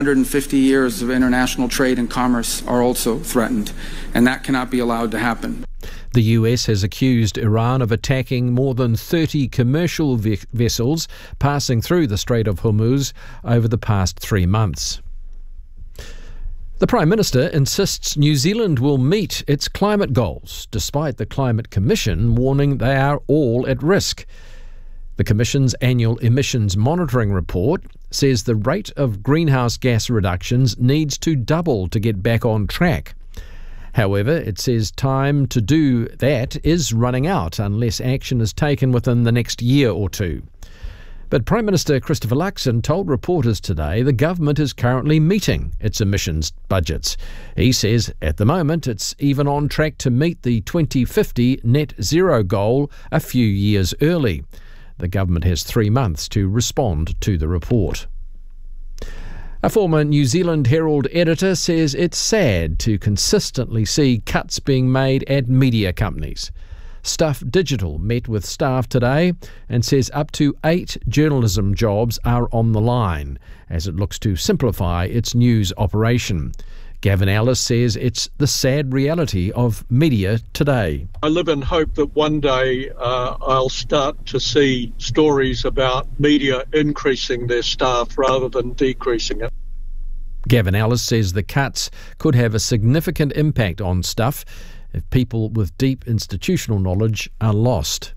150 years of international trade and commerce are also threatened, and that cannot be allowed to happen. The US has accused Iran of attacking more than 30 commercial vessels passing through the Strait of Hormuz over the past 3 months. The Prime Minister insists New Zealand will meet its climate goals, despite the Climate Commission warning they are all at risk. The Commission's annual emissions monitoring report says the rate of greenhouse gas reductions needs to double to get back on track. However, it says time to do that is running out unless action is taken within the next year or two. But Prime Minister Christopher Luxon told reporters today the government is currently meeting its emissions budgets. He says at the moment it's even on track to meet the 2050 net zero goal a few years early. The government has 3 months to respond to the report. A former New Zealand Herald editor says it's sad to consistently see cuts being made at media companies. Stuff Digital met with staff today and says up to 8 journalism jobs are on the line as it looks to simplify its news operation. Gavin Ellis says it's the sad reality of media today. I live in hope that one day I'll start to see stories about media increasing their staff rather than decreasing it. Gavin Ellis says the cuts could have a significant impact on Stuff if people with deep institutional knowledge are lost.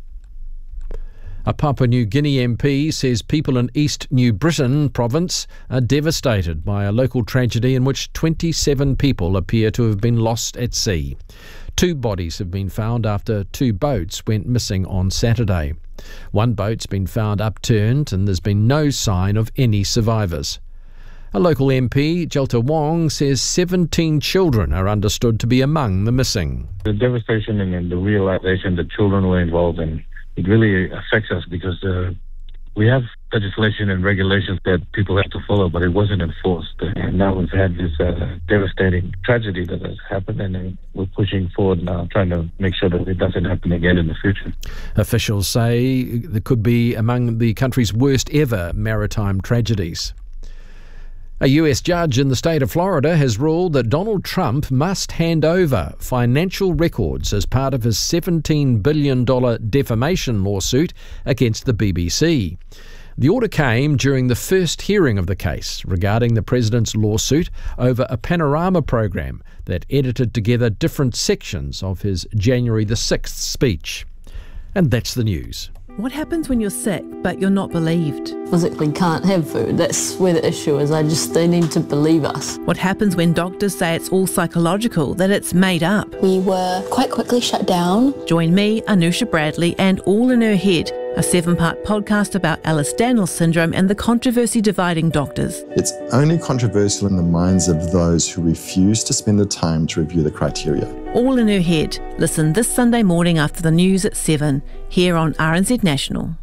A Papua New Guinea MP says people in East New Britain province are devastated by a local tragedy in which 27 people appear to have been lost at sea. 2 bodies have been found after 2 boats went missing on Saturday. 1 boat's been found upturned and there's been no sign of any survivors. A local MP, Jelta Wong, says 17 children are understood to be among the missing. The devastation and the realization that children were involved in, it really affects us because we have legislation and regulations that people have to follow, but it wasn't enforced. And now we've had this devastating tragedy that has happened, and we're pushing forward now, trying to make sure that it doesn't happen again in the future. Officials say there could be among the country's worst ever maritime tragedies. A US judge in the state of Florida has ruled that Donald Trump must hand over financial records as part of his $17 billion defamation lawsuit against the BBC. The order came during the first hearing of the case regarding the president's lawsuit over a panorama program that edited together different sections of his January the 6th speech. And that's the news. What happens when you're sick but you're not believed? Physically can't have food. That's where the issue is. They need to believe us. What happens when doctors say it's all psychological, that it's made up? We were quite quickly shut down. Join me, Anusha Bradley, and All in Her Head, a 7-part podcast about Ehlers-Danlos syndrome and the controversy dividing doctors. It's only controversial in the minds of those who refuse to spend the time to review the criteria. All in Her Head. Listen this Sunday morning after the news at 7, here on RNZ National.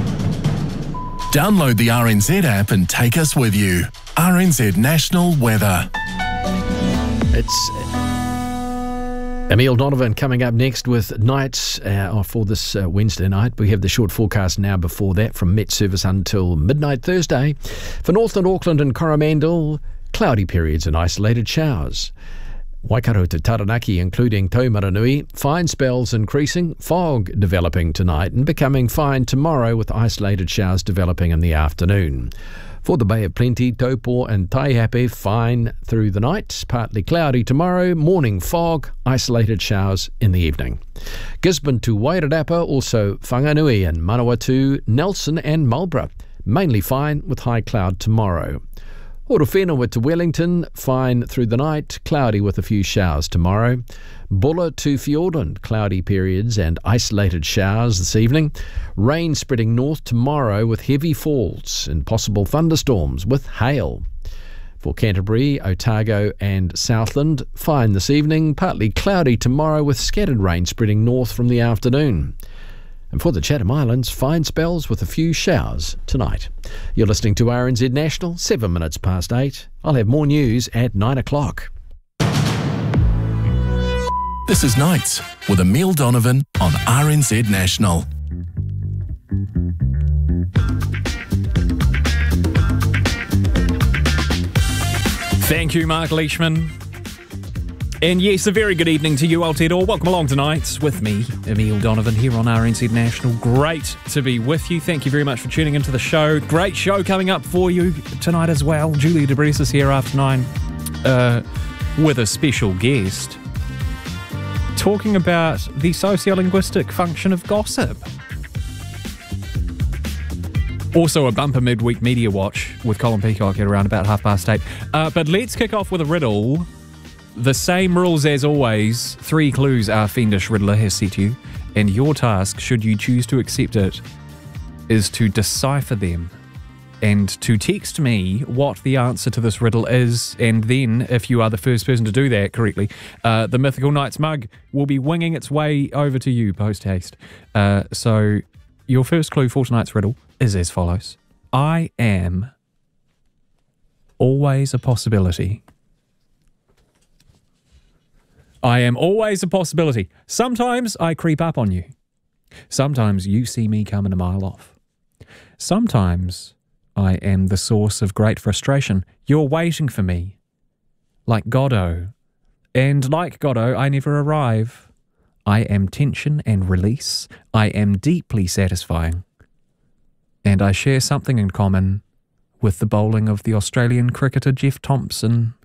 Download the RNZ app and take us with you. RNZ National Weather. It's Emile Donovan coming up next with nights for this Wednesday night. We have the short forecast now before that from Met Service until midnight Thursday. For Northland, Auckland and Coromandel, cloudy periods and isolated showers. Waikato to Taranaki, including Taumaranui, fine spells increasing, fog developing tonight and becoming fine tomorrow with isolated showers developing in the afternoon. For the Bay of Plenty, Taupo and Taihape, fine through the night, partly cloudy tomorrow, morning fog, isolated showers in the evening. Gisborne to Wairarapa, also Whanganui and Manawatu, Nelson and Marlborough, mainly fine with high cloud tomorrow. Horowhenua to Wellington, fine through the night, cloudy with a few showers tomorrow. Bulla to Fiordland, cloudy periods and isolated showers this evening. Rain spreading north tomorrow with heavy falls and possible thunderstorms with hail. For Canterbury, Otago and Southland, fine this evening, partly cloudy tomorrow with scattered rain spreading north from the afternoon. And for the Chatham Islands, fine spells with a few showers tonight. You're listening to RNZ National, 7 minutes past 8. I'll have more news at 9 o'clock. This is Nights with Emile Donovan on RNZ National. Thank you, Mark Leishman. And yes, a very good evening to you, Aotearoa. Welcome along tonight with me, Emile Donovan, here on RNZ National. Great to be with you. Thank you very much for tuning into the show. Great show coming up for you tonight as well. Julia Debris is here after 9 with a special guest talking about the sociolinguistic function of gossip. Also a bumper midweek media watch with Colin Peacock at around about 8:30. But let's kick off with a riddle. The same rules as always. 3 clues our fiendish riddler has set you, and your task, should you choose to accept it, is to decipher them and to text me what the answer to this riddle is, and then, if you are the first person to do that correctly, the Mythical Knights mug will be winging its way over to you post-haste. So your first clue for tonight's riddle is as follows. I am always a possibility. I am always a possibility. Sometimes I creep up on you. Sometimes you see me coming a mile off. Sometimes I am the source of great frustration. You're waiting for me, like Godot. And like Godot, I never arrive. I am tension and release. I am deeply satisfying. And I share something in common with the bowling of the Australian cricketer Jeff Thompson.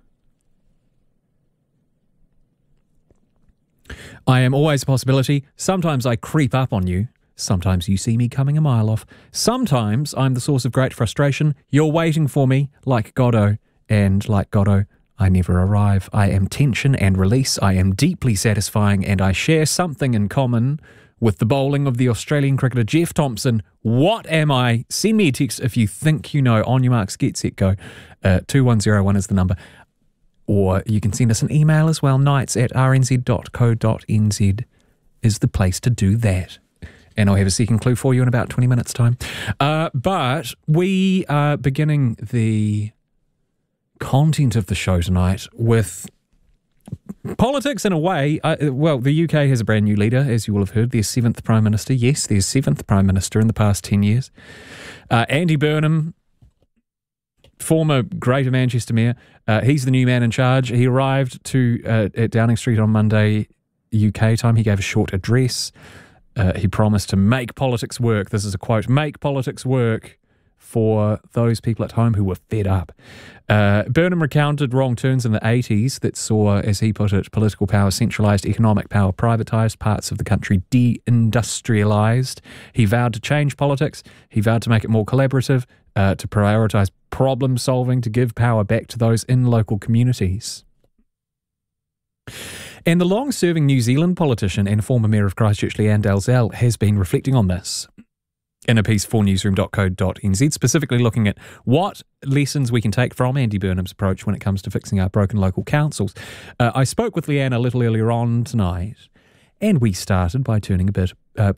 I am always a possibility. Sometimes I creep up on you. Sometimes you see me coming a mile off. Sometimes I'm the source of great frustration. You're waiting for me, like Godot. And like Godot, I never arrive. I am tension and release. I am deeply satisfying, and I share something in common with the bowling of the Australian cricketer Jeff Thompson. What am I? Send me a text if you think you know. On your marks, get set, go. 2101 is the number. Or you can send us an email as well. nights@rnz.co.nz is the place to do that. And I'll have a second clue for you in about 20 minutes' time. But we are beginning the content of the show tonight with politics in a way. Well, the UK has a brand new leader, as you will have heard, their 7th Prime Minister. Yes, their 7th Prime Minister in the past 10 years. Andy Burnham, former Greater Manchester Mayor, he's the new man in charge. He arrived at Downing Street on Monday, UK time. He gave a short address. He promised to make politics work. This is a quote, make politics work for those people at home who were fed up. Burnham recounted wrong turns in the 80s that saw, as he put it, political power centralised, economic power privatised, parts of the country deindustrialised. He vowed to change politics. He vowed to make it more collaborative, to prioritise problem solving, to give power back to those in local communities. And the long-serving New Zealand politician and former Mayor of Christchurch, Leanne Dalzell, has been reflecting on this in a piece for newsroom.co.nz, specifically looking at what lessons we can take from Andy Burnham's approach when it comes to fixing our broken local councils. I spoke with Leanne a little earlier on tonight, and we started by talking a bit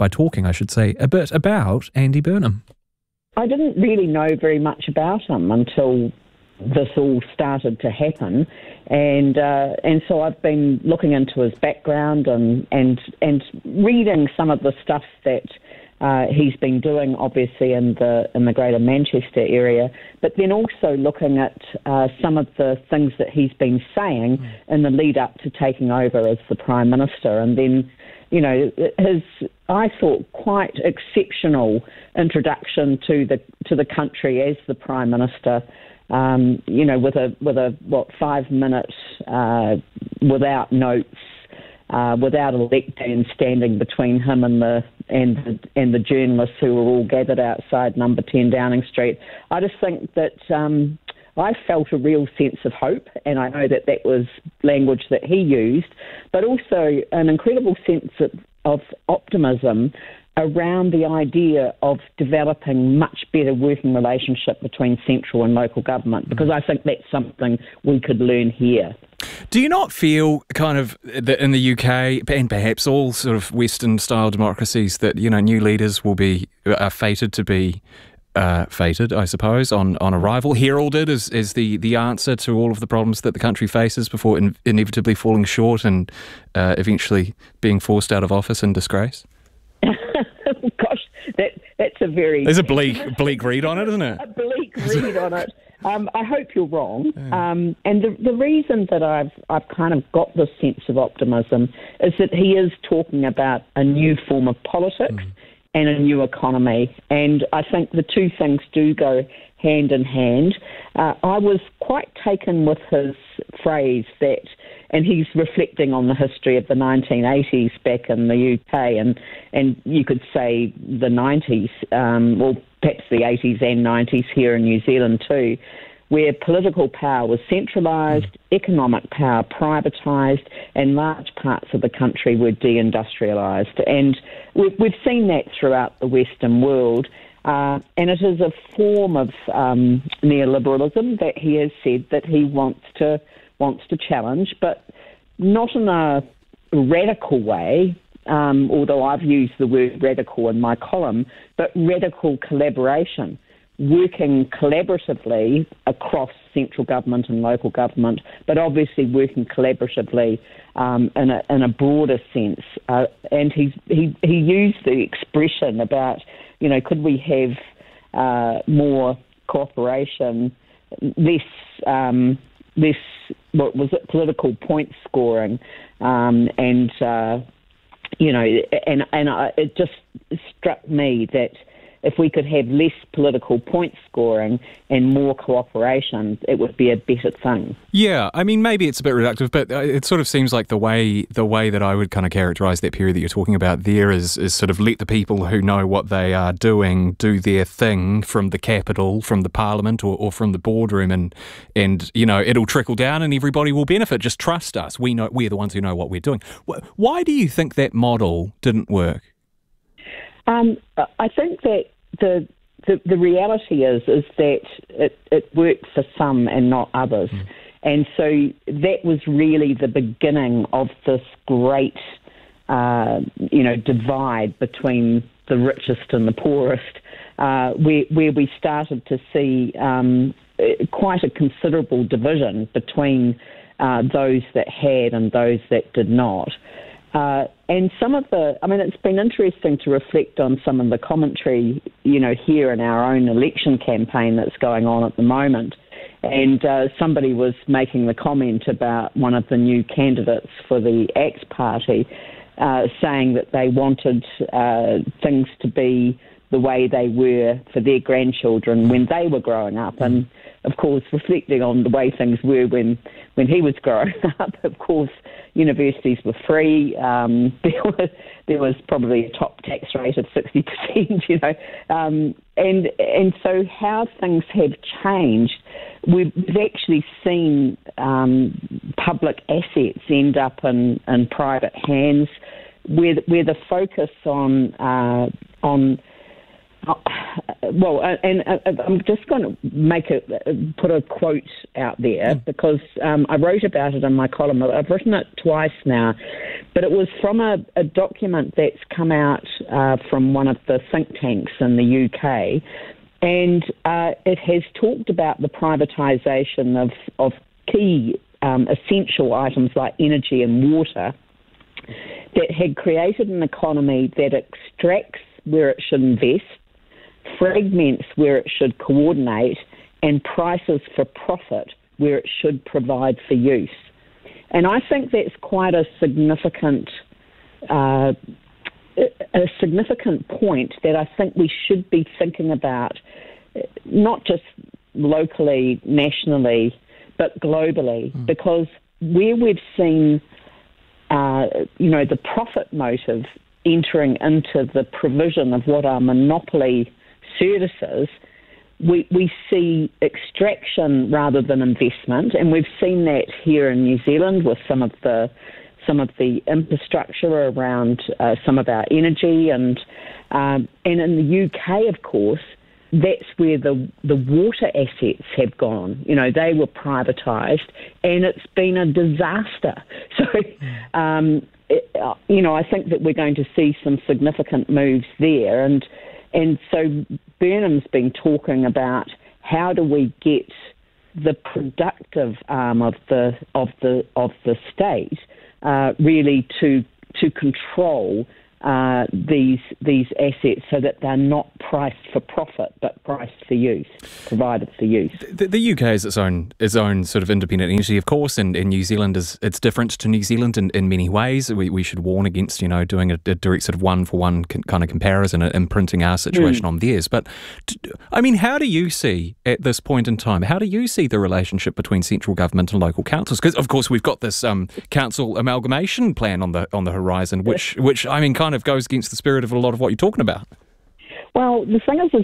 about Andy Burnham. I didn't really know very much about him until this all started to happen, and so I've been looking into his background and reading some of the stuff that he's been doing, obviously in the Greater Manchester area, but then also looking at some of the things that he's been saying in the lead up to taking over as the Prime Minister, and then, you know, his, I thought, quite exceptional introduction to the country as the Prime Minister. You know, with a 5 minutes without notes, without a lectern standing between him and the journalists who were all gathered outside number 10 Downing Street. I just think that I felt a real sense of hope, and I know that was language that he used, but also an incredible sense of optimism around the idea of developing much better working relationship between central and local government, because I think that's something we could learn here. Do you not feel kind of that in the UK, and perhaps all sort of Western-style democracies, that, you know, new leaders are fated to be fated, I suppose, on arrival, heralded as the answer to all of the problems that the country faces before inevitably falling short and eventually being forced out of office in disgrace? Gosh, that's a very... There's a bleak read on it, isn't it? A bleak read on it. I hope you're wrong. And the reason that I've kind of got this sense of optimism is that he is talking about a new form of politics and a new economy. And I think the two things do go hand in hand. I was quite taken with his phrase that, and he's reflecting on the history of the 1980s back in the UK, and you could say the 90s, well, perhaps the 80s and 90s here in New Zealand too, where political power was centralised, economic power privatised, and large parts of the country were deindustrialised. And we've seen that throughout the Western world. And it is a form of neoliberalism that he has said that he wants to challenge, but not in a radical way, although I've used the word radical in my column, but radical collaboration, working collaboratively across central government and local government, but obviously working collaboratively in a broader sense. And he used the expression about, could we have more cooperation, less what was it, political point scoring, it just struck me that if we could have less political point scoring and more cooperation, it would be a better thing. Yeah, I mean, maybe it's a bit reductive, but it sort of seems like the way that I would kind of characterise that period that you're talking about there is sort of let the people who know what they are doing do their thing from the capital, from the parliament or from the boardroom, and it'll trickle down and everybody will benefit. Just trust us. We're the ones who know what we're doing. Why do you think that model didn't work? I think that the reality is that it worked for some and not others. And so that was really the beginning of this great, divide between the richest and the poorest, where we started to see quite a considerable division between those that had and those that did not. And some of it's been interesting to reflect on some of the commentary, here in our own election campaign that's going on at the moment. And somebody was making the comment about one of the new candidates for the ACT Party, saying that they wanted things to be the way they were for their grandchildren when they were growing up. And, of course, reflecting on the way things were when he was growing up, of course, universities were free. There was probably a top tax rate of 60%, and so how things have changed, we've actually seen public assets end up in private hands, where the focus on I'm just going to put a quote out there because I wrote about it in my column. I've written it twice now, but it was from a document that's come out from one of the think tanks in the UK, and it has talked about the privatisation of key essential items like energy and water that had created an economy that extracts where it should invest, fragments where it should coordinate, and prices for profit where it should provide for use. And I think that's quite a significant point that I think we should be thinking about, not just locally, nationally, but globally, because where we've seen, the profit motive entering into the provision of what are monopoly services, we see extraction rather than investment, and we've seen that here in New Zealand with some of the infrastructure around some of our energy, and in the UK, of course, that's where the water assets have gone. They were privatised, and it's been a disaster. So, I think that we're going to see some significant moves there, and so Burnham's been talking about how do we get the productive arm of the state really to control these assets so that they're not priced for profit but priced for use, provided for use. The UK is its own sort of independent entity, of course, and New Zealand it's different to New Zealand in many ways. We should warn against doing a direct sort of one-for-one kind of comparison and imprinting our situation on theirs. But I mean, how do you see at this point in time? How do you see the relationship between central government and local councils? Because of course we've got this council amalgamation plan on the horizon, which I mean kind of goes against the spirit of a lot of what you're talking about. Well, the thing is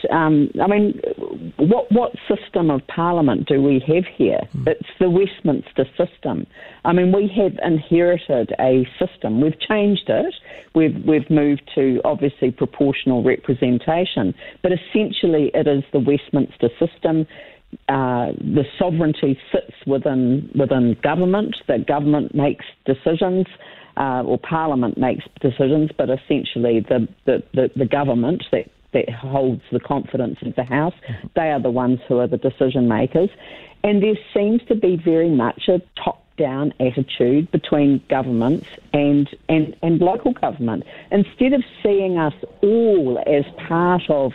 that, what system of parliament do we have here? It's the Westminster system. I mean, we have inherited a system. We've changed it. We've moved to, obviously, proportional representation. But essentially, it is the Westminster system. The sovereignty sits within government. The government makes decisions. Or Parliament makes decisions, but essentially the government that holds the confidence of the House, they are the ones who are the decision makers. And there seems to be very much a top-down attitude between governments and local government. Instead of seeing us all as part of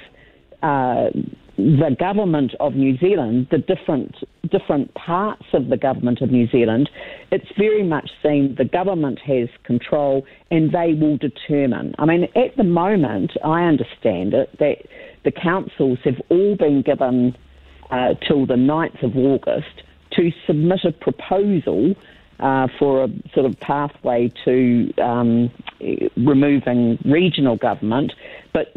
the government of New Zealand, the different parts of the government of New Zealand, it's very much seen the government has control and they will determine. I mean, at the moment, I understand it, that the councils have all been given till the 9th of August to submit a proposal for a sort of pathway to removing regional government, but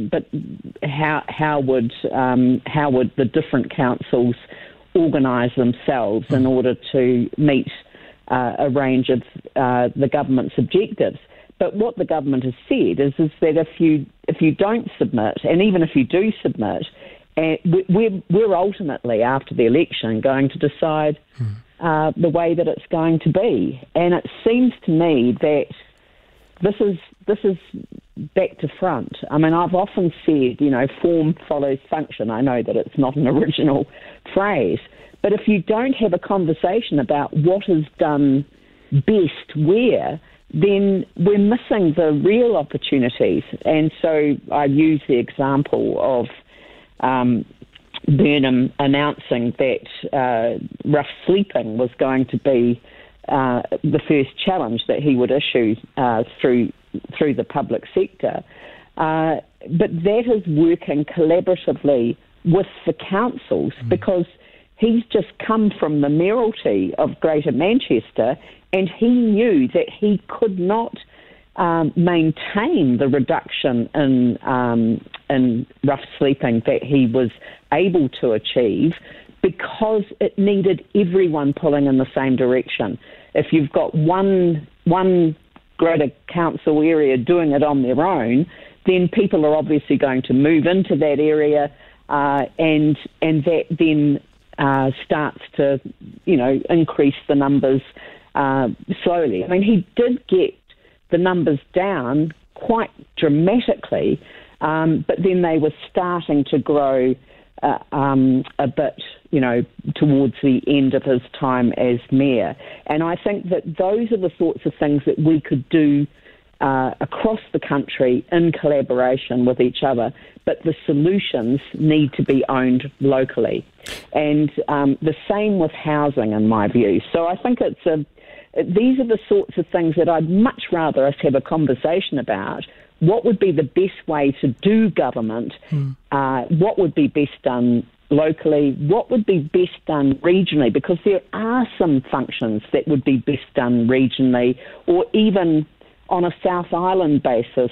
how would the different councils organise themselves in order to meet a range of the government's objectives? But what the government has said is that if you don't submit, and even if you do submit, we're ultimately after the election going to decide the way that it's going to be. And it seems to me that this is back to front. I mean, I've often said, form follows function. I know that it's not an original phrase, but if you don't have a conversation about what is done best where, then we're missing the real opportunities. And so I use the example of Burnham announcing that rough sleeping was going to be the first challenge that he would issue through the public sector. But that is working collaboratively with the councils because he's just come from the mayoralty of Greater Manchester and he knew that he could not maintain the reduction in rough sleeping that he was able to achieve because it needed everyone pulling in the same direction. If you've got one greater council area doing it on their own, then people are obviously going to move into that area and that then starts to, increase the numbers slowly. I mean, he did get the numbers down quite dramatically, but then they were starting to grow a bit, towards the end of his time as mayor. And I think that those are the sorts of things that we could do across the country in collaboration with each other, but the solutions need to be owned locally. And the same with housing, in my view. So I think these are the sorts of things that I'd much rather us have a conversation about. What would be the best way to do government? What would be best done locally? What would be best done regionally? Because there are some functions that would be best done regionally, or even on a South Island basis.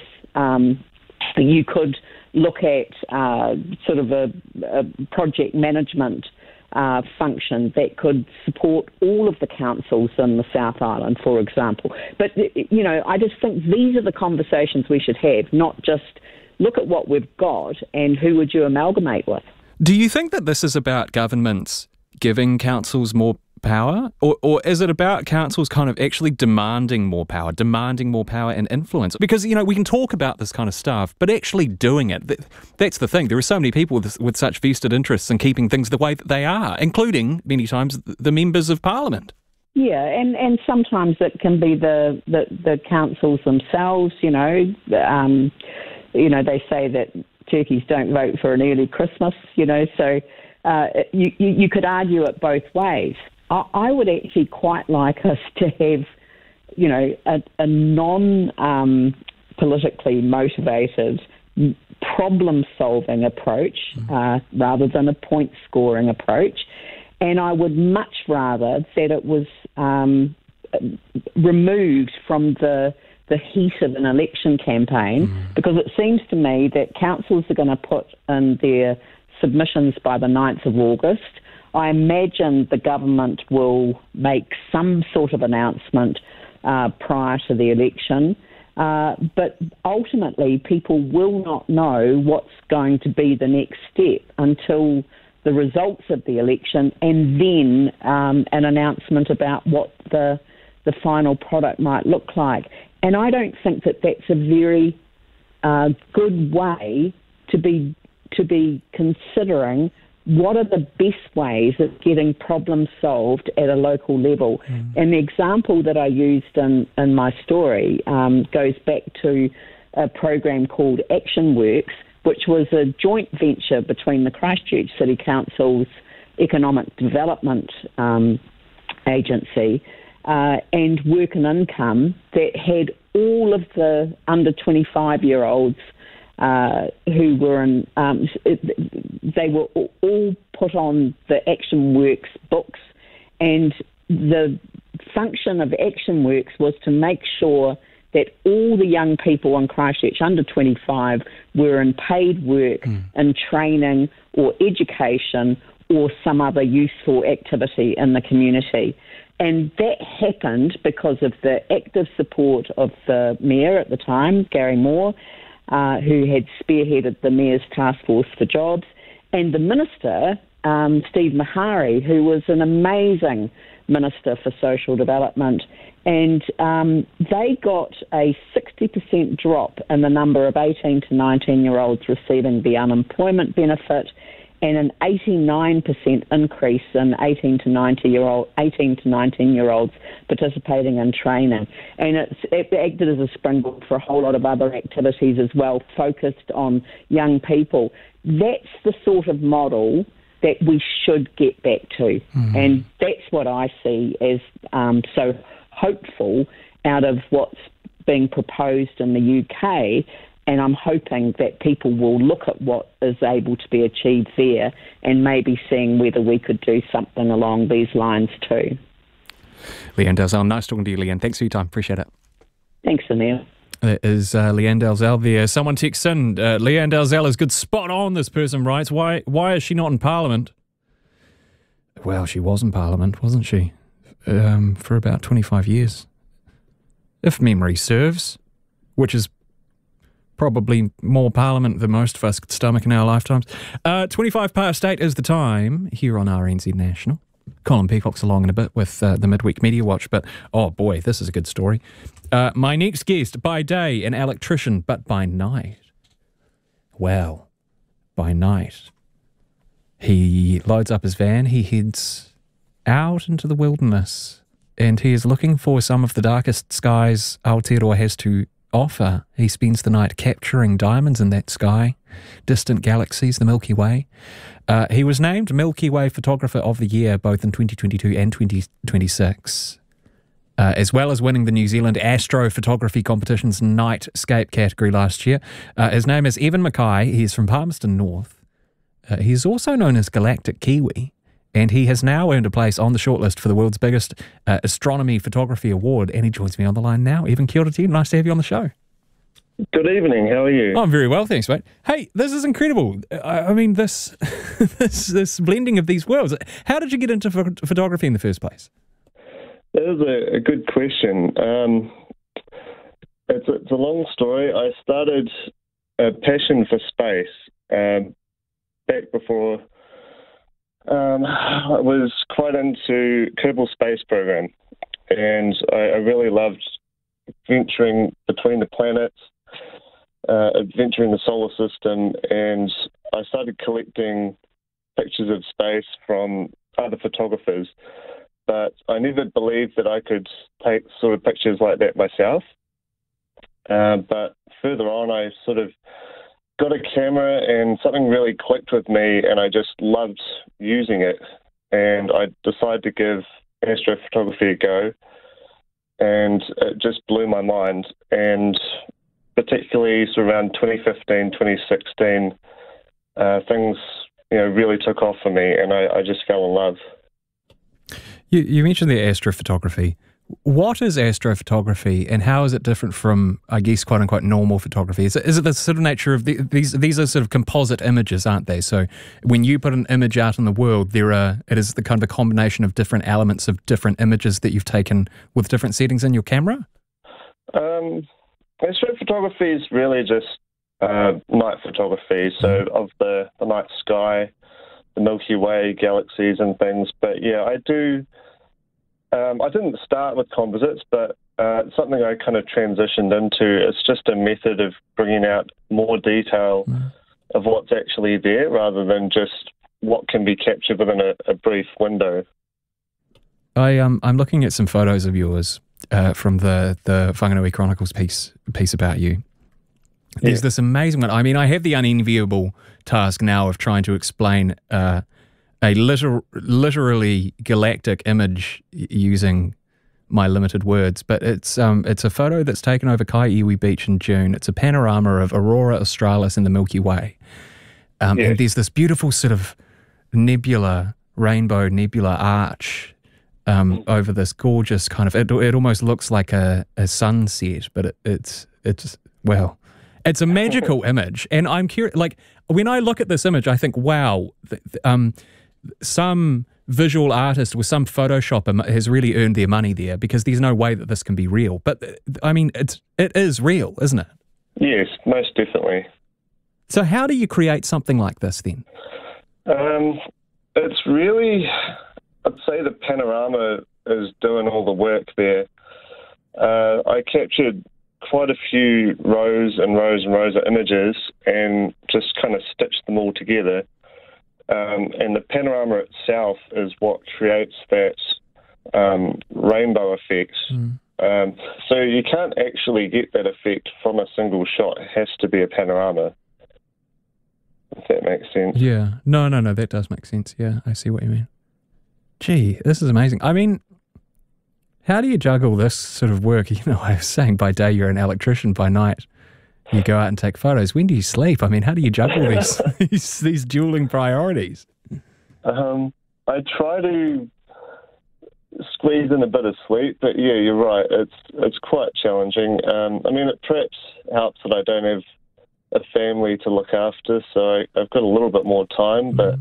You could look at sort of a project management function that could support all of the councils in the South Island, for example. But, I just think these are the conversations we should have, not just look at what we've got and who would you amalgamate with. Do you think that this is about governments giving councils more power, or is it about councils kind of actually demanding more power and influence? Because, we can talk about this kind of stuff, but actually doing it, that's the thing. There are so many people with such vested interests in keeping things the way that they are, including, many times, the members of Parliament. Yeah, and sometimes it can be the councils themselves. They say that turkeys don't vote for an early Christmas. So you could argue it both ways. I would actually quite like us to have, a non-politically motivated problem-solving approach rather than a point-scoring approach. And I would much rather that it was removed from the heat of an election campaign, because it seems to me that councils are going to put in their submissions by the 9th of August. I imagine the government will make some sort of announcement prior to the election. But ultimately, people will not know what's going to be the next step until the results of the election, and then an announcement about what the final product might look like. And I don't think that that's a very good way to be considering what are the best ways of getting problems solved at a local level. And the example that I used in my story goes back to a program called Action Works, which was a joint venture between the Christchurch City Council's Economic Development Agency and Work and Income, that had all of the under 25-year-olds who were in, they were all put on the Action Works books, and the function of Action Works was to make sure that all the young people in Christchurch under 25 were in paid work, in training or education or some other useful activity in the community. And that happened because of the active support of the Mayor at the time, Gary Moore, who had spearheaded the Mayor's Task Force for Jobs, and the Minister, Steve Mahari, who was an amazing Minister for Social Development. And they got a 60% drop in the number of 18 to 19-year-olds receiving the unemployment benefit, and an 89% increase in 18 to 19-year-olds participating in training. And it acted as a springboard for a whole lot of other activities as well, focused on young people. That's the sort of model that we should get back to. And that's what I see as so hopeful out of what's being proposed in the UK. And I'm hoping that people will look at what is able to be achieved there and maybe seeing whether we could do something along these lines too. Leanne Dalzell, nice talking to you, Leanne. Thanks for your time. Appreciate it. Thanks, Emil. That is Leanne Dalzell there. Someone texts in, Leanne Dalzell is good. Spot on, this person writes. Why is she not in Parliament? Well, she was in Parliament, wasn't she? For about 25 years. If memory serves, which is probably more Parliament than most of us could stomach in our lifetimes. 25 past 8 is the time here on RNZ National. Colin Peacock's along in a bit with the Midweek Media Watch, but oh boy, this is a good story. My next guest, by day an electrician, but by night, well, by night, he loads up his van, he heads out into the wilderness, and he is looking for some of the darkest skies Aotearoa has to offer. He spends the night capturing diamonds in that sky, distant galaxies, the Milky Way. He was named Milky Way Photographer of the Year both in 2022 and 2026, as well as winning the New Zealand Astrophotography Competition's Nightscape category last year. His name is Evan Mackay. He's from Palmerston North. He's also known as Galactic Kiwi, and he has now earned a place on the shortlist for the world's biggest astronomy photography award, and he joins me on the line now. Evan, kia ora to you. Nice to have you on the show. Good evening. How are you? I'm very well, thanks, mate. Hey, this is incredible. I mean, this this blending of these worlds. How did you get into photography in the first place? That is a good question. It's a long story. I started a passion for space back before I was quite into Kerbal Space Program, and I really loved venturing between the planets, adventuring the solar system, and I started collecting pictures of space from other photographers. But I never believed that I could take sort of pictures like that myself. But further on, I sort of got a camera and something really clicked with me, and I just loved using it. And I decided to give astrophotography a go, and it just blew my mind. And particularly sort of around 2015, 2016, things really took off for me, and I just fell in love. You mentioned the astrophotography. What is astrophotography, and how is it different from, I guess, quote unquote, normal photography? Is it the sort of nature of these are sort of composite images, aren't they? So when you put an image out in the world, it is the kind of a combination of different elements of different images that you've taken with different settings in your camera? Astrophotography is really just night photography, so of the night sky, the Milky Way, galaxies and things. But yeah, I do. I didn't start with composites, but it's something I kind of transitioned into. It's just a method of bringing out more detail of what's actually there rather than just what can be captured within a brief window. I'm looking at some photos of yours from the Whanganui Chronicles piece about you. There's this amazing one. I mean, I have the unenviable task now of trying to explain a literally galactic image using my limited words, but it's a photo that's taken over Kaiiwi Beach in June. It's a panorama of Aurora Australis and the Milky Way. And there's this beautiful sort of rainbow nebula arch over this gorgeous kind of, it almost looks like a sunset, but it's a magical image. And I'm curious, like, when I look at this image, I think, wow, some visual artist with some Photoshop has really earned their money there, because there's no way that this can be real. But I mean, it is real, isn't it? Yes, most definitely. So how do you create something like this then? It's really, I'd say the panorama is doing all the work there. I captured quite a few rows and rows and rows of images and just kind of stitched them all together. And the panorama itself is what creates that rainbow effect. So you can't actually get that effect from a single shot. It has to be a panorama, if that makes sense. Yeah. No, that does make sense. Yeah, I see what you mean. Gee, this is amazing. I mean, how do you juggle this sort of work? I was saying by day you're an electrician, by night you go out and take photos. When do you sleep? I mean, how do you juggle these dueling priorities? I try to squeeze in a bit of sleep, but yeah, you're right. It's quite challenging. I mean, it perhaps helps that I don't have a family to look after, so I've got a little bit more time, but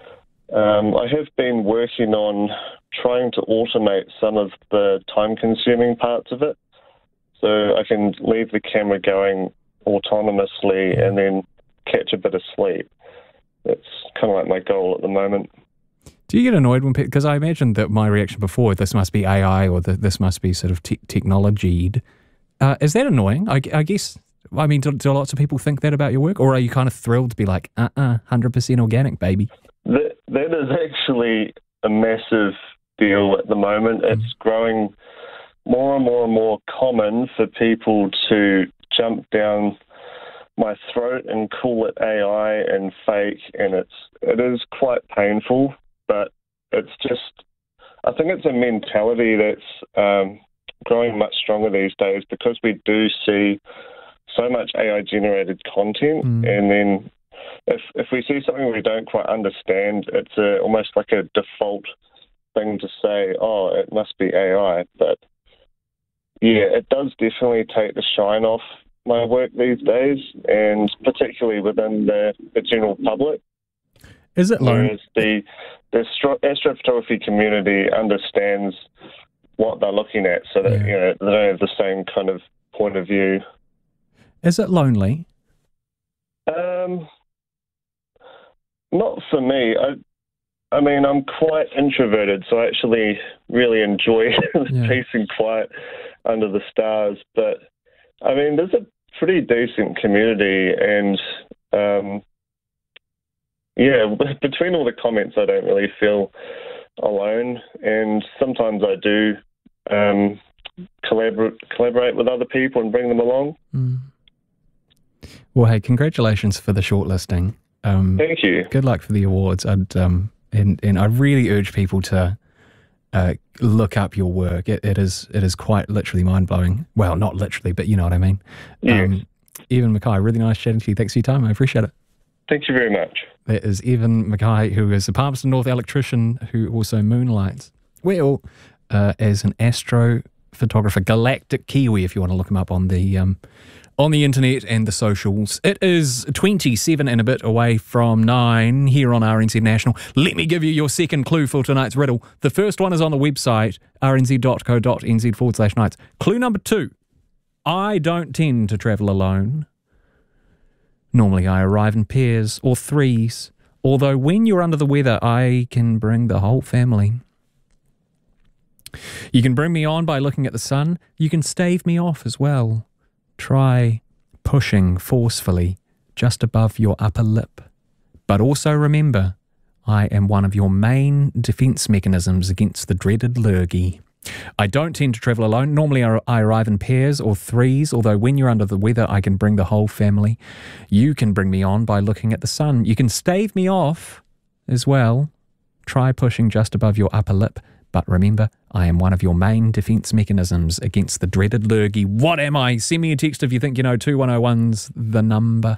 I have been working on trying to automate some of the time-consuming parts of it, so I can leave the camera going autonomously and then catch a bit of sleep. That's kind of like my goal at the moment. Do you get annoyed when because I imagine that my reaction before, this must be AI or this must be sort of technologied. Is that annoying? I guess, I mean, do lots of people think that about your work, or are you kind of thrilled to be like, 100% organic, baby? That is actually a massive deal at the moment. It's growing more and more and more common for people to jump down my throat and call it AI and fake, and it is quite painful, but it's just, I think it's a mentality that's growing much stronger these days, because we do see so much AI-generated content, and then if we see something we don't quite understand, it's almost like a default thing to say, oh, it must be AI, but yeah, it does definitely take the shine off my work these days, and particularly within the general public. Is it lonely? Whereas the astrophotography community understands what they're looking at, so that they don't have the same kind of point of view. Is it lonely? Not for me. I mean, I'm quite introverted, so I actually really enjoy peace and quiet under the stars. But I mean, there's a pretty decent community, and between all the comments, I don't really feel alone, and sometimes I do collaborate with other people and bring them along. Well, hey, congratulations for the shortlisting. Thank you. Good luck for the awards. And I really urge people to look up your work. It is quite literally mind-blowing. Well, not literally, but you know what I mean. Yes. Evan Mackay, really nice chatting to you. Thanks for your time. I appreciate it. Thank you very much. That is Evan Mackay, who is a Palmerston North electrician who also moonlights, well, as an astrophotographer, galactic Kiwi, if you want to look him up on the internet and the socials. It is 27 and a bit away from 9 here on RNZ National. Let me give you your second clue for tonight's riddle. The first one is on the website, rnz.co.nz/nights. Clue number 2. I don't tend to travel alone. Normally I arrive in pairs or threes, although when you're under the weather, I can bring the whole family. You can bring me on by looking at the sun. You can stave me off as well. Try pushing forcefully just above your upper lip. But also remember, I am one of your main defence mechanisms against the dreaded lurgy. I don't tend to travel alone. Normally I arrive in pairs or threes, although when you're under the weather, I can bring the whole family. You can bring me on by looking at the sun. You can stave me off as well. Try pushing just above your upper lip. But remember, I am one of your main defence mechanisms against the dreaded lurgy. What am I? Send me a text if you think you know 2101's the number.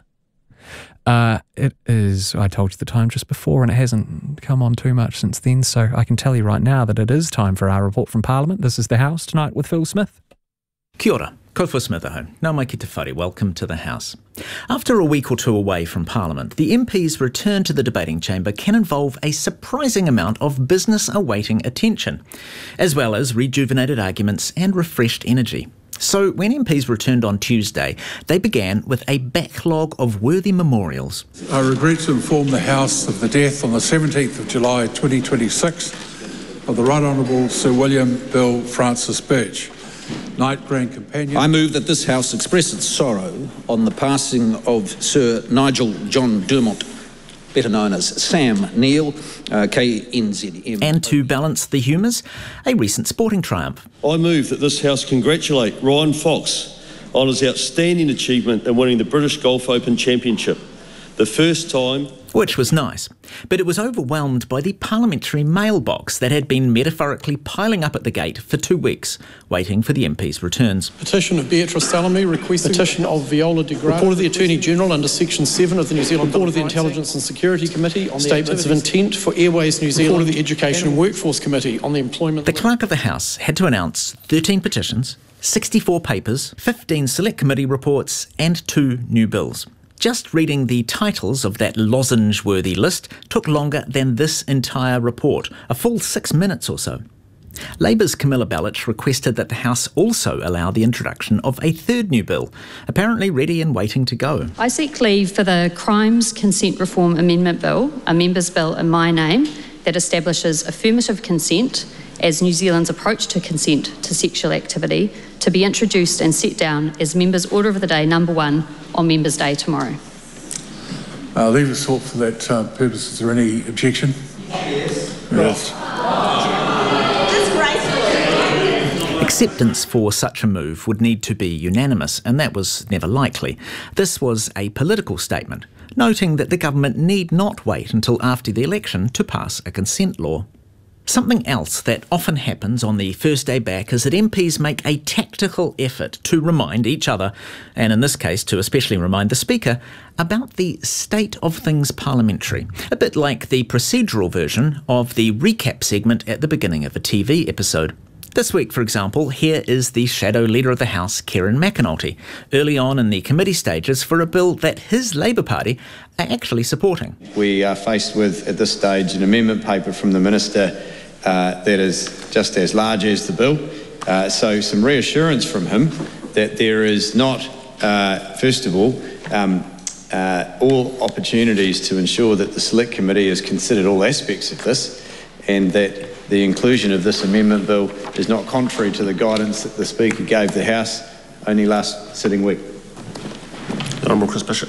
It is, I told you the time just before, and it hasn't come on too much since then, so I can tell you right now that it is time for our report from Parliament. This is The House tonight with Phil Smith. Kia ora, ko Phil Smith aho. Nau mai ki te whare, welcome to The House. After a week or two away from Parliament, the MPs' return to the debating chamber can involve a surprising amount of business awaiting attention, as well as rejuvenated arguments and refreshed energy. So when MPs returned on Tuesday, they began with a backlog of worthy memorials. I regret to inform the House of the death on the 17th of July 2026 of the Right Honourable Sir William Bill Francis Birch, Knight Grand Companion. I move that this House express its sorrow on the passing of Sir Nigel John Dermot, better known as Sam Neill, KNZM. And to balance the humours, a recent sporting triumph. I move that this House congratulate Ryan Fox on his outstanding achievement in winning the British Golf Open Championship, the first time. Which was nice, but it was overwhelmed by the parliamentary mailbox that had been metaphorically piling up at the gate for 2 weeks, waiting for the MPs' returns. Petition of Beatrice Salome requesting petition of Viola de Grave. Report of the Attorney-General under Section 7 of the New Zealand Report of the Intelligence and Security Committee on statements of intent for Airways New Zealand. Report of the Education and Workforce Committee on the employment. The Clerk of the House had to announce 13 petitions, 64 papers, 15 select committee reports and 2 new bills. Just reading the titles of that lozenge-worthy list took longer than this entire report, a full 6 minutes or so. Labour's Camilla Bellich requested that the House also allow the introduction of a third new bill, apparently ready and waiting to go. I seek leave for the Crimes Consent Reform Amendment Bill, a member's bill in my name, that establishes affirmative consent as New Zealand's approach to consent to sexual activity, to be introduced and set down as Members' Order of the Day number 1 on Members' Day tomorrow. Leave is sought for that purpose. Is there any objection? Yes. Acceptance for such a move would need to be unanimous, and that was never likely. This was a political statement, noting that the government need not wait until after the election to pass a consent law. Something else that often happens on the first day back is that MPs make a tactical effort to remind each other, and in this case to especially remind the Speaker, about the state of things parliamentary, a bit like the procedural version of the recap segment at the beginning of a TV episode. This week, for example, here is the Shadow Leader of the House, Kieran McAnulty, early on in the committee stages for a bill that his Labour Party are actually supporting. We are faced with, at this stage, an amendment paper from the Minister that is just as large as the bill. So some reassurance from him that there is not, first of all opportunities to ensure that the Select Committee has considered all aspects of this, and that the inclusion of this amendment bill is not contrary to the guidance that the Speaker gave the House only last sitting week. Honourable Chris Bishop.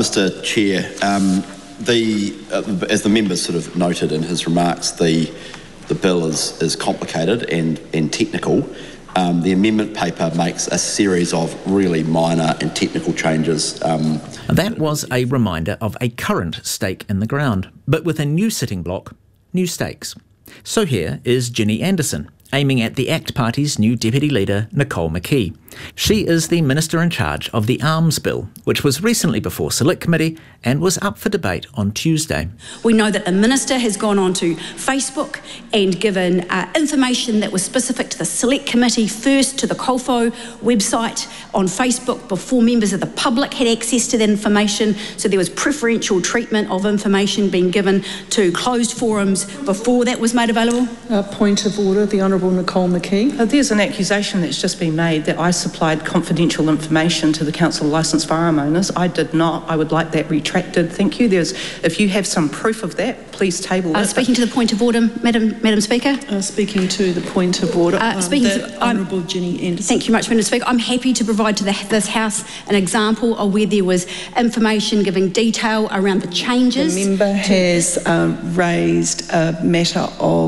Mr Chair, as the member sort of noted in his remarks, the the bill is complicated and technical. The amendment paper makes a series of really minor and technical changes. That was a reminder of a current stake in the ground, but with a new sitting block, new stakes. So here is Ginny Anderson, aiming at the ACT Party's new Deputy Leader, Nicole McKee. She is the Minister in charge of the Arms Bill, which was recently before Select Committee and was up for debate on Tuesday. We know that the Minister has gone onto Facebook and given information that was specific to the Select Committee, first to the COLFO website on Facebook before members of the public had access to that information. So there was preferential treatment of information being given to closed forums before that was made available. Point of order, the Honourable Nicole McKee. There's an accusation that's just been made that I supplied confidential information to the Council of Licensed Firearm Owners. I did not. I would like that retracted. Thank you. If you have some proof of that, please table it. Speaking to the point of order, Madam Speaker. Speaking to the point of order. Honourable Ginny Anderson. Thank you much, Madam Speaker. I'm happy to provide to this House an example of where there was information giving detail around the changes. The member has raised a matter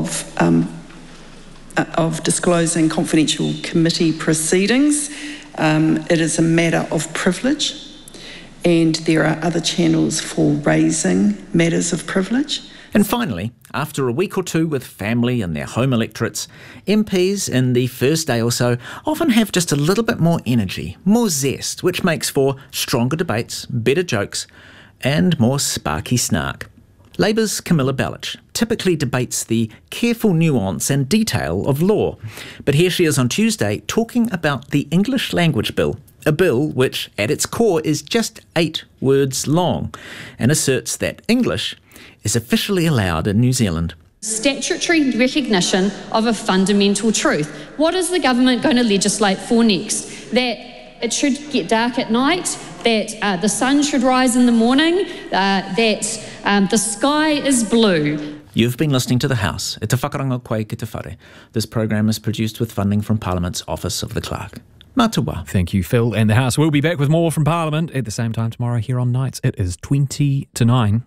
of disclosing confidential committee proceedings. It is a matter of privilege, and there are other channels for raising matters of privilege. And finally, after a week or two with family and their home electorates, MPs in the first day or so often have just a little bit more energy, more zest, which makes for stronger debates, better jokes, and more sparky snark. Labour's Camilla Bellich typically debates the careful nuance and detail of law, but here she is on Tuesday talking about the English Language Bill, a bill which at its core is just 8 words long and asserts that English is officially allowed in New Zealand. Statutory recognition of a fundamental truth. What is the government going to legislate for next? That it should get dark at night, that the sun should rise in the morning, that the sky is blue. You've been listening to The House. E te whakaranga koe ki te whare. This program is produced with funding from Parliament's Office of the Clerk. Matawa. Thank you, Phil and The House. We'll be back with more from Parliament at the same time tomorrow here on Nights. It is 20 to 9.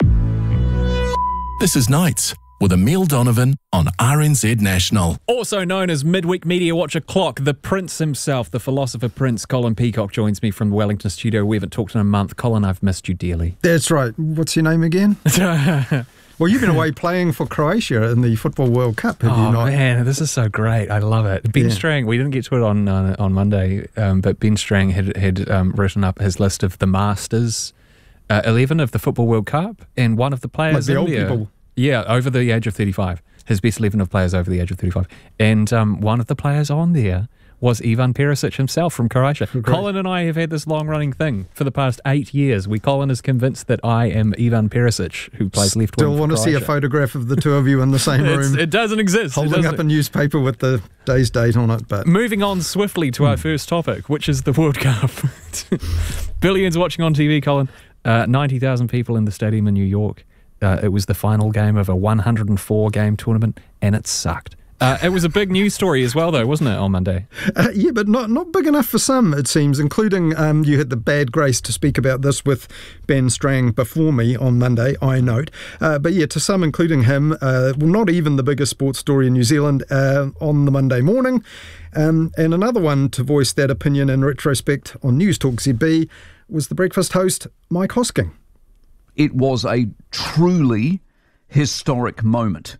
This is Nights with Emile Donovan on RNZ National. Also known as Midweek Media Watch O'Clock, the Prince himself, the philosopher Prince Colin Peacock joins me from the Wellington studio. We haven't talked in a month. Colin, I've missed you dearly. That's right. What's your name again? Well, you've been away playing for Croatia in the Football World Cup, have you not? Oh, man, this is so great. I love it. Ben Strang, we didn't get to it on Monday, but Ben Strang had written up his list of the Masters 11 of the Football World Cup, and one of the players like the old people. Yeah, over the age of 35. His best 11 of players over the age of 35. And one of the players on there was Ivan Perisic himself from Croatia. Great. Colin and I have had this long-running thing for the past 8 years. Colin is convinced that I am Ivan Perisic, who plays left wing for Croatia. Still want to see a photograph of the two of you in the same room. It doesn't exist. Holding up a newspaper with the day's date on it. But moving on swiftly to our first topic, which is the World Cup. Billions watching on TV, Colin. 90,000 people in the stadium in New York. It was the final game of a 104-game tournament, and it sucked. It was a big news story as well, though, wasn't it, on Monday? Yeah, but not big enough for some, it seems, including you had the bad grace to speak about this with Ben Strang before me on Monday, I note. But yeah, to some, including him, not even the biggest sports story in New Zealand on the Monday morning. And another one to voice that opinion in retrospect on News Talk ZB was the breakfast host, Mike Hosking. It was a truly historic moment.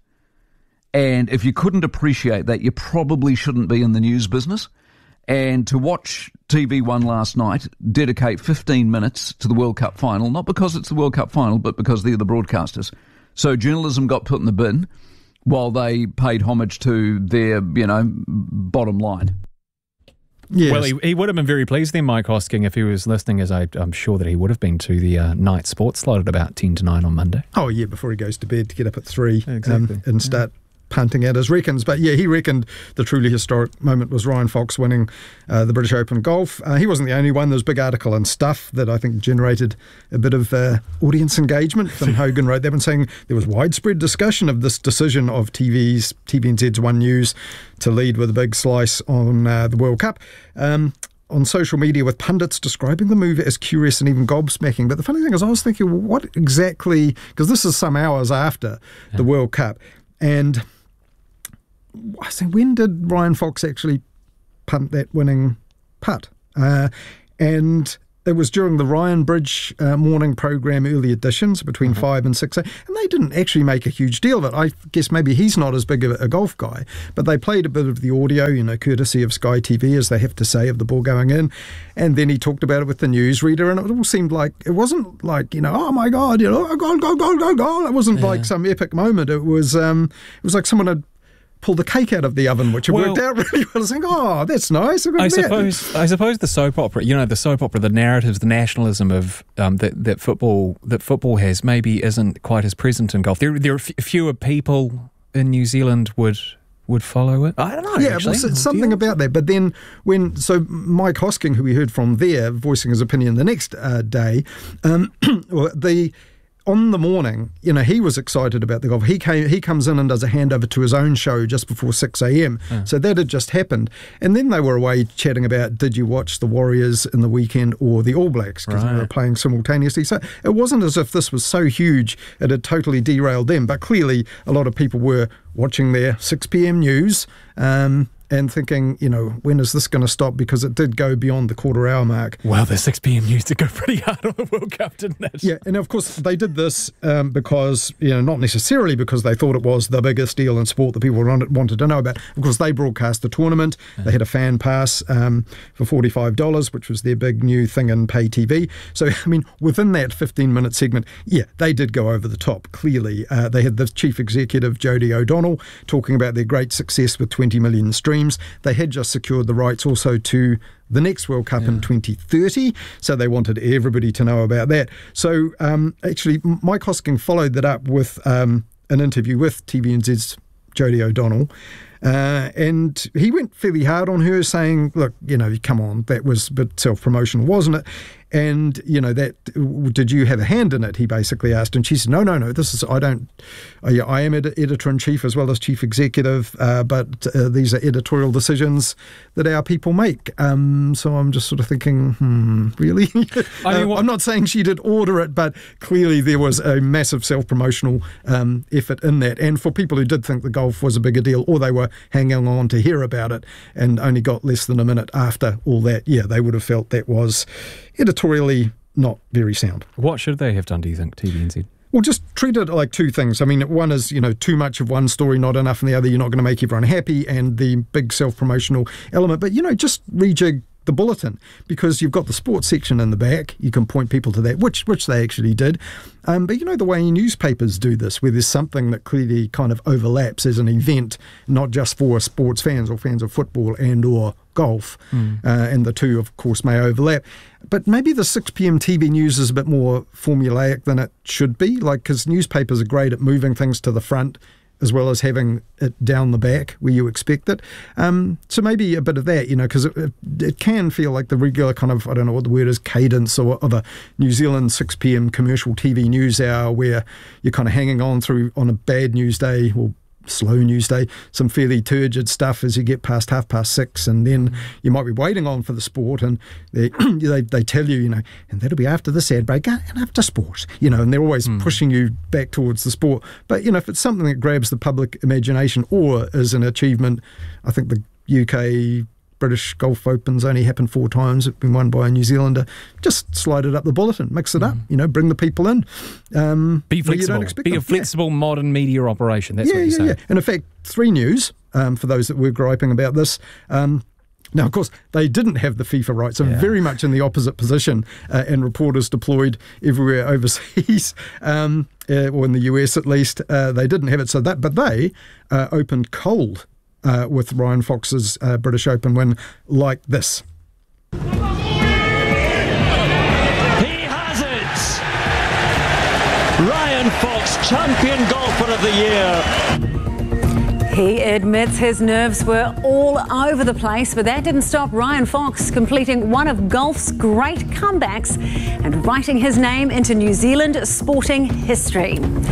And if you couldn't appreciate that, you probably shouldn't be in the news business. And to watch TV1 last night dedicate 15 minutes to the World Cup final, not because it's the World Cup final, but because they're the broadcasters. So journalism got put in the bin while they paid homage to their, bottom line. Yes. Well, he would have been very pleased then, Mike Hosking, if he was listening, as I'm sure that he would have been to the night sports slot at about 10 to 9 on Monday. Oh, yeah, before he goes to bed to get up at 3 and start punting out his reckons. But yeah, he reckoned the truly historic moment was Ryan Fox winning the British Open golf. He wasn't the only one. There was a big article and stuff that I think generated a bit of audience engagement. Finn Hogan wrote that one saying there was widespread discussion of this decision of TVNZ's One News to lead with a big slice on the World Cup. On social media, with pundits describing the move as curious and even gobsmacking. But the funny thing is, I was thinking, well, what exactly, because this is some hours after the World Cup, and I think, when did Ryan Fox actually punt that winning putt? And it was during the Ryan Bridge morning program early editions between 5 and 6, and they didn't actually make a huge deal of it. I guess maybe he's not as big a golf guy, but they played a bit of the audio, courtesy of Sky TV, as they have to say, of the ball going in, and then he talked about it with the newsreader, and it all seemed like, it wasn't like, oh my God, goal. It wasn't like some epic moment. It was like someone had pull the cake out of the oven, which worked out really well. I was like, oh, that's nice. I suppose the soap opera, the narratives, the nationalism of that football has maybe isn't quite as present in golf. There are fewer people in New Zealand would follow it. I don't know. Yeah, well, something about that. But then Mike Hosking, who we heard from there, voicing his opinion the next day, on the morning, he was excited about the golf. He comes in and does a handover to his own show just before 6 a.m. So that had just happened. And then they were away chatting about, did you watch the Warriors in the weekend or the All Blacks? Because they were playing simultaneously. So it wasn't as if this was so huge it had totally derailed them. But clearly a lot of people were watching their 6 p.m. news and thinking, when is this going to stop? Because it did go beyond the quarter-hour mark. Well, the 6 p.m. news did go pretty hard on the World Cup, didn't it? Yeah, and of course they did this because, not necessarily because they thought it was the biggest deal in sport that people wanted to know about. Of course, they broadcast the tournament. They had a fan pass for $45, which was their big new thing in pay TV. So, within that 15-minute segment, they did go over the top, clearly. They had the chief executive, Jodie O'Donnell, talking about their great success with 20 million streams. They had just secured the rights also to the next World Cup in 2030, so they wanted everybody to know about that. So actually, Mike Hosking followed that up with an interview with TVNZ's Jodie O'Donnell, and he went fairly hard on her, saying, look, come on, that was a bit self-promotional, wasn't it? And, did you have a hand in it? He basically asked. And she said, no, I am editor-in-chief as well as chief executive, but these are editorial decisions that our people make. So I'm just sort of thinking, really? I'm not saying she did order it, but clearly there was a massive self-promotional effort in that. And for people who did think the golf was a bigger deal, or they were hanging on to hear about it and only got less than a minute after all that, they would have felt that was editorially not very sound. What should they have done, do you think, TVNZ? Well, just treat it like two things. One is, too much of one story, not enough, and the other, you're not going to make everyone happy, and the big self-promotional element. But, just rejig the bulletin, because you've got the sports section in the back. You can point people to that, which they actually did. But the way newspapers do this, where there's something that clearly kind of overlaps as an event, not just for sports fans or fans of football and or golf, and the two, of course, may overlap. But maybe the 6 p.m. TV news is a bit more formulaic than it should be, because newspapers are great at moving things to the front as well as having it down the back where you expect it. So maybe a bit of that, because it can feel like the regular kind of, I don't know what the word is, cadence of a New Zealand 6 p.m. commercial TV news hour, where you're kind of hanging on through on a bad news day or slow news day, some fairly turgid stuff as you get past 6:30, and then you might be waiting on for the sport, and they tell you, and that'll be after this ad break and after sport, and they're always pushing you back towards the sport. But, if it's something that grabs the public imagination or is an achievement, I think the UK British Golf Opens only happened 4 times. It's been won by a New Zealander. Just slide it up the bulletin, mix it up, bring the people in. Be flexible. Be a flexible modern media operation. That's what you're saying. Yeah. And in fact, 3 News, for those that were griping about this, now, of course, they didn't have the FIFA rights, so very much in the opposite position, and reporters deployed everywhere overseas, or in the US at least. They didn't have it, but they opened cold with Ryan Fox's British Open win like this. He has it! Ryan Fox, champion golfer of the year. He admits his nerves were all over the place, but that didn't stop Ryan Fox completing one of golf's great comebacks and writing his name into New Zealand sporting history.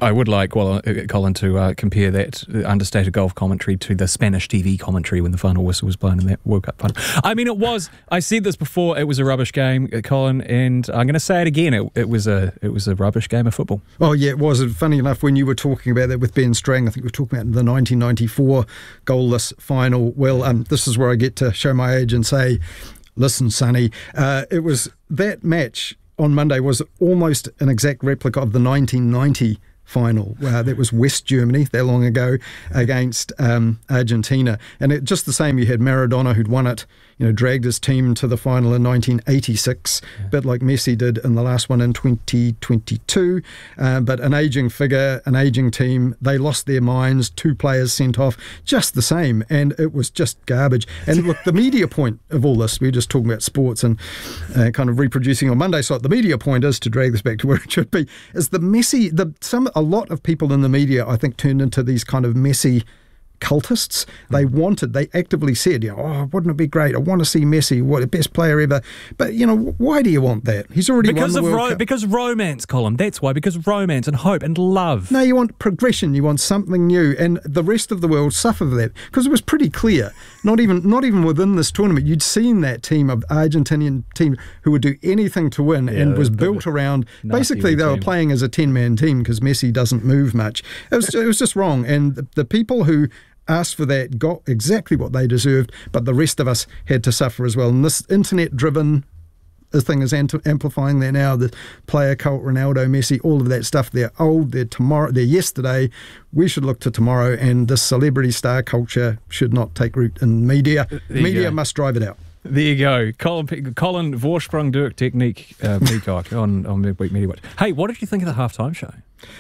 I would like Colin to compare that understated golf commentary to the Spanish TV commentary when the final whistle was blown in that World Cup final. I mean, I said this before, it was a rubbish game, Colin, and I'm going to say it again, it was a rubbish game of football. Oh, yeah, it was. Funny enough, when you were talking about that with Ben Strang, I think we were talking about the 1994 goalless final. Well, this is where I get to show my age and say, listen, Sonny, it was that match on Monday was almost an exact replica of the 1990 final. That was West Germany, that long ago, against Argentina. And just the same, you had Maradona, who'd won it, dragged his team to the final in 1986, a bit like Messi did in the last one in 2022. But an ageing figure, an ageing team, they lost their minds, 2 players sent off, just the same. And it was just garbage. And look, the media point of all this, we were just talking about sports and kind of reproducing on Monday, so the media point is, to drag this back to where it should be, is the Messi, a lot of people in the media, I think, turned into these kind of Messi cultists. They actively said, wouldn't it be great? I want to see Messi, the best player ever. But, why do you want that? He's already won the World Cup. Because romance, Colin. That's why. Because romance and hope and love. No, you want progression. You want something new. And the rest of the world suffer for that. Because it was pretty clear, not even within this tournament, you'd seen that team of Argentinian team who would do anything to win and was built around, basically they were playing as a 10-man team because Messi doesn't move much. It was just wrong. And the people who asked for that got exactly what they deserved, but the rest of us had to suffer as well. And this internet-driven thing is amplifying that now. The player cult, Ronaldo, Messi, all of that stuff, they're old, they're tomorrow, they're yesterday. We should look to tomorrow, and this celebrity star culture should not take root in media. Media must drive it out. There you go. Colin Vorsprung Dirk Technique Peacock on Midweek Media Watch. Hey, what did you think of the halftime show?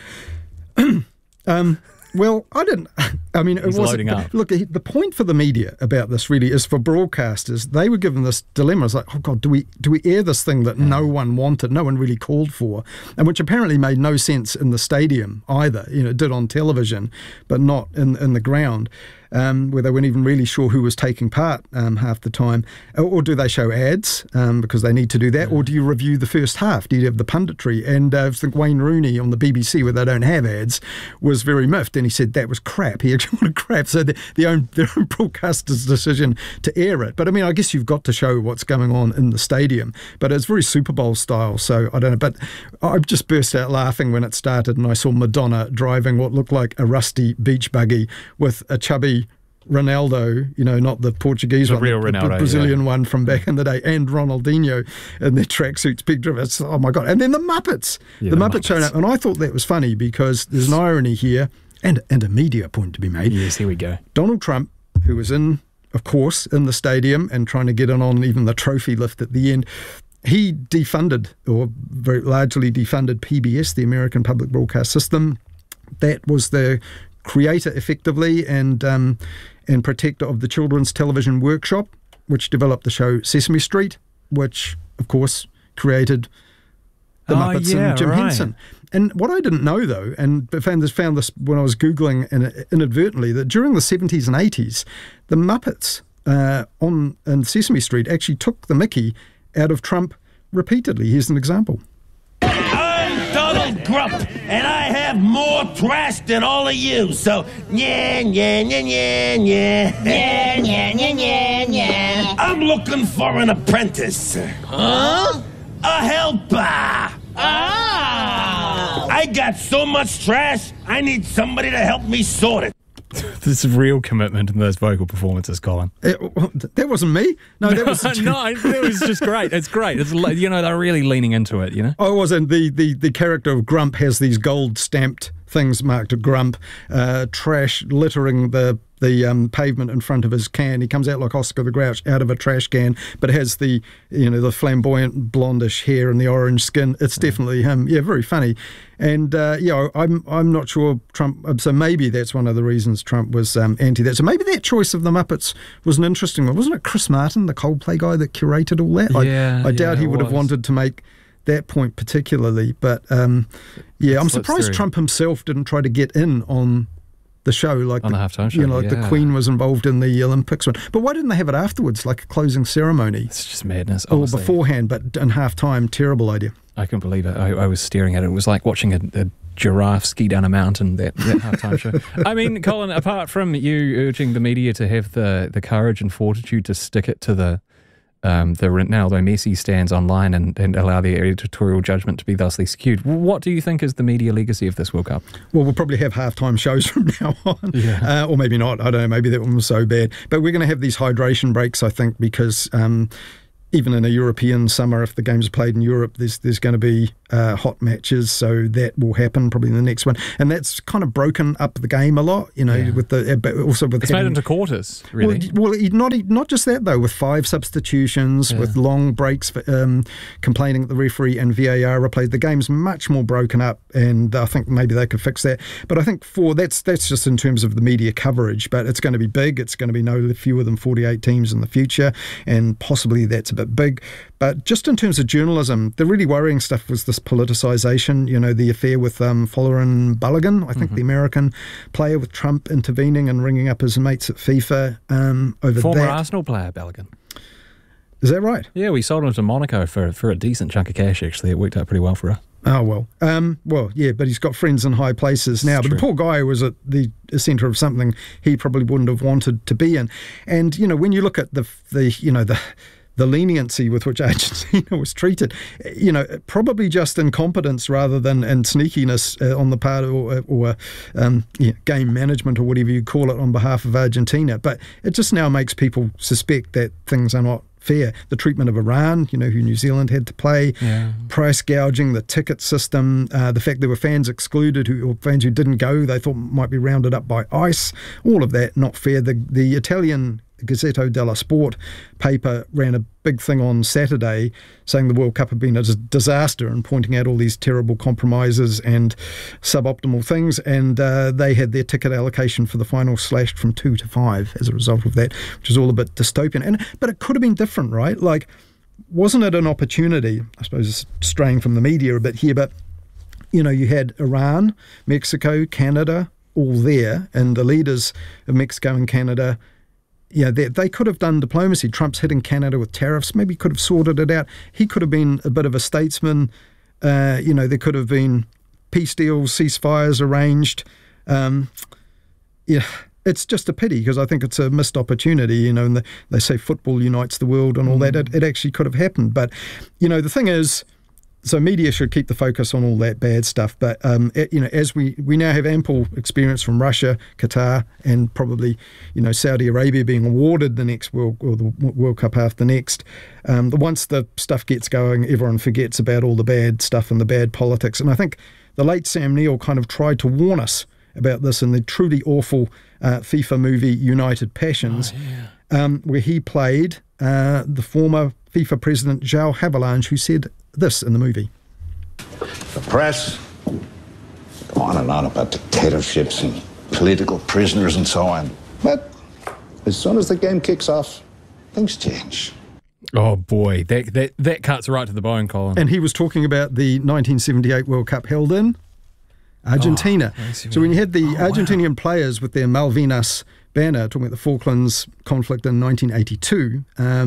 Well, I didn't. I mean, it wasn't. Loading up. Look, the point for the media about this really is for broadcasters. They were given this dilemma. It's like, oh God, do we air this thing that no one wanted, no one really called for, and which apparently made no sense in the stadium either. It did on television, but not in the ground. Where they weren't even really sure who was taking part half the time. Or do they show ads because they need to do that? Or do you review the first half? Do you have the punditry? And I think Wayne Rooney on the BBC, where they don't have ads, was very miffed, and he said that was crap. He actually wanted crap. So their own broadcaster's decision to air it. But I mean, I guess you've got to show what's going on in the stadium. But it's very Super Bowl style, so I don't know. But I just burst out laughing when it started, and I saw Madonna driving what looked like a rusty beach buggy with a chubby Ronaldo, not the Portuguese one, real Ronaldo, the Brazilian one from back in the day, and Ronaldinho in their tracksuits, big drivers. Oh my God. And then the Muppets. The Muppets showed up. And I thought that was funny because there's an irony here and a media point to be made. Yes, here we go. Donald Trump, who was of course, in the stadium and trying to get in on even the trophy lift at the end, he defunded, or very largely defunded, PBS, the American Public Broadcast System. That was the creator, effectively, and protector of the Children's Television Workshop, which developed the show Sesame Street, which, of course, created the Muppets and Jim Henson. And what I didn't know, though, and found this when I was Googling inadvertently, that during the 70s and 80s, the Muppets on Sesame Street actually took the mickey out of Trump repeatedly. Here's an example. I'm Donald Trump, and I have more trash than all of you, so I'm looking for an apprentice. Huh? A helper. I got so much trash, I need somebody to help me sort it. There's real commitment in those vocal performances, Colin. That wasn't me. No, that was it was just great. It's great. It's they're really leaning into it. Oh, it wasn't. The character of Grump has these gold stamped things marked Grump, trash littering the pavement in front of his can. He comes out like Oscar the Grouch out of a trash can, but it has the the flamboyant blondish hair and the orange skin. It's definitely him. Yeah, very funny. And I'm not sure Trump. So maybe that's one of the reasons Trump was anti that. So maybe that choice of the Muppets was an interesting one. Wasn't it Chris Martin, the Coldplay guy, that curated all that? I doubt he would have wanted to make that point particularly, but I'm surprised Trump himself didn't try to get in on the show, like on the halftime show. The Queen was involved in the Olympics one. But why didn't they have it afterwards, like a closing ceremony? It's just madness. Or beforehand, but in halftime, terrible idea. I couldn't believe it. I was staring at it. It was like watching a giraffe ski down a mountain, that halftime show. I mean, Colin, apart from you urging the media to have the courage and fortitude to stick it to the Ronaldo Messi stands online and allow their editorial judgment to be thusly skewed, what do you think is the media legacy of this World Cup? Well, we'll probably have halftime shows from now on, or maybe not. I don't know, maybe that one was so bad. But we're going to have these hydration breaks, I think, because even in a European summer, if the games are played in Europe, there's going to be hot matches, so that will happen probably in the next one. And that's kind of broken up the game a lot, with the but also with it's made into quarters, really. Well, not just that though, with 5 substitutions, with long breaks, for, complaining that the referee and VAR replayed. The game's much more broken up, and I think maybe they could fix that. But I think that's just in terms of the media coverage. But it's going to be big. It's going to be no fewer than 48 teams in the future, and possibly that's a bit big. But just in terms of journalism, the really worrying stuff was this politicisation, the affair with Folarin Balogun, I think the American player, with Trump intervening and ringing up his mates at FIFA over Former that. Arsenal player, Balogun. Is that right? Yeah, we sold him to Monaco for a decent chunk of cash, actually. It worked out pretty well for us. Oh, well. Yeah, but he's got friends in high places now. But the poor guy was at the centre of something he probably wouldn't have wanted to be in. And, when you look at the leniency with which Argentina was treated, probably just incompetence rather than sneakiness on the part or game management or whatever you call it on behalf of Argentina. But it just now makes people suspect that things are not fair. The treatment of Iran, who New Zealand had to play, price gouging, the ticket system, the fact there were fans excluded or fans who didn't go, they thought might be rounded up by ICE, all of that not fair. The Italian Gazzetta dello Sport paper ran a big thing on Saturday saying the World Cup had been a disaster and pointing out all these terrible compromises and suboptimal things, and they had their ticket allocation for the final slashed from 2 to 5 as a result of that, which is all a bit dystopian. But it could have been different, right? Like, wasn't it an opportunity? I suppose it's straying from the media a bit here, but you had Iran, Mexico, Canada all there, and the leaders of Mexico and Canada, they could have done diplomacy. Trump's hitting Canada with tariffs. Maybe could have sorted it out. He could have been a bit of a statesman. There could have been peace deals, ceasefires arranged. It's just a pity because I think it's a missed opportunity, and they say football unites the world and all that. It actually could have happened. But, the thing is, so media should keep the focus on all that bad stuff. But, as we now have ample experience from Russia, Qatar, and probably, Saudi Arabia being awarded the next the World Cup after next, once the stuff gets going, everyone forgets about all the bad stuff and the bad politics. And I think the late Sam Neill kind of tried to warn us about this in the truly awful FIFA movie United Passions, where he played the former FIFA president João Havelange, who said this in the movie. The press go on and on about dictatorships and political prisoners and so on. But as soon as the game kicks off, things change. Oh boy, that cuts right to the bone, Colin. And he was talking about the 1978 World Cup held in Argentina. So when you had the Argentinian players with their Malvinas banner, talking about the Falklands conflict in 1982,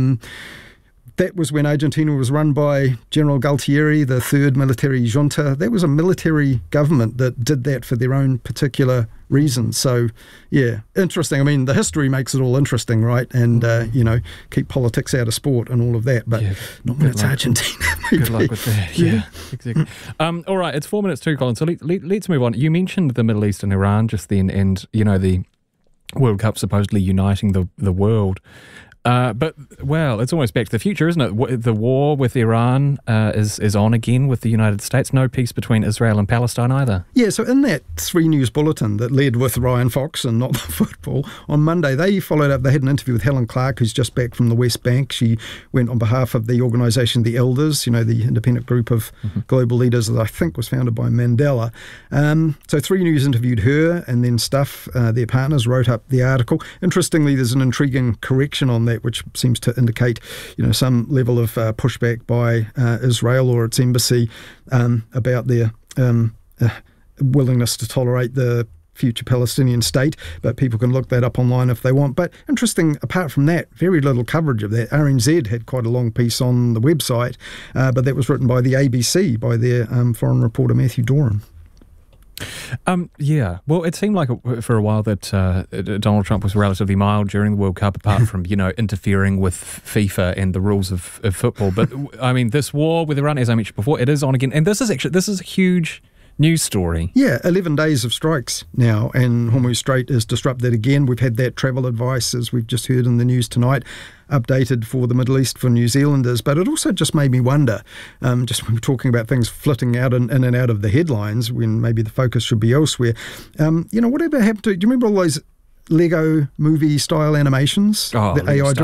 that was when Argentina was run by General Galtieri, the third military junta. That was a military government that did that for their own particular reasons. So, yeah, interesting. I mean, the history makes it all interesting, right? And, keep politics out of sport and all of that. But not when it's Argentina. Good luck with that. Yeah, exactly. All right, it's 4 minutes too, Colin. So let's move on. You mentioned the Middle East and Iran just then, and, the World Cup supposedly uniting the world. But it's almost back to the future, isn't it? The war with Iran is on again with the United States. No peace between Israel and Palestine either. Yeah, so in that 3 News bulletin that led with Ryan Fox and not the football, on Monday they followed up, they had an interview with Helen Clark, who's just back from the West Bank. She went on behalf of the organisation The Elders, the independent group of global leaders that I think was founded by Mandela. So 3 News interviewed her, and then Stuff, their partners, wrote up the article. Interestingly, there's an intriguing correction on that, which seems to indicate, some level of pushback by Israel or its embassy about their willingness to tolerate the future Palestinian state. But people can look that up online if they want. But interesting, apart from that, very little coverage of that. RNZ had quite a long piece on the website, but that was written by the ABC, by their foreign reporter Matthew Doran. Yeah. Well, it seemed like for a while that Donald Trump was relatively mild during the World Cup, apart from, interfering with FIFA and the rules of football. But, I mean, this war with Iran, as I mentioned before, it is on again. And this is a huge news story. Yeah, 11 days of strikes now, and Hormuz Strait is disrupted again. We've had that travel advice, as we've just heard in the news tonight, updated for the Middle East for New Zealanders. But it also just made me wonder, just when we're talking about things flitting out in and out of the headlines when maybe the focus should be elsewhere, whatever happened to, do you remember all those Lego movie style animations? Oh, the AI